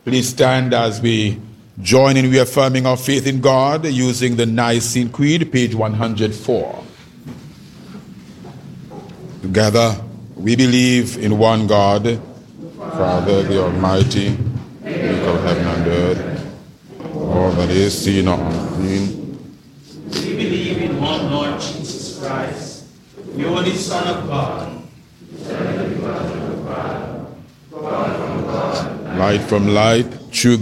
Please stand as we join in reaffirming our faith in God using the Nicene Creed, page 104. Together, we believe in one God, Father, the Almighty, maker of heaven and earth, all that is seen or unseen. We believe in one Lord Jesus Christ, the only Son of God, Light from light, true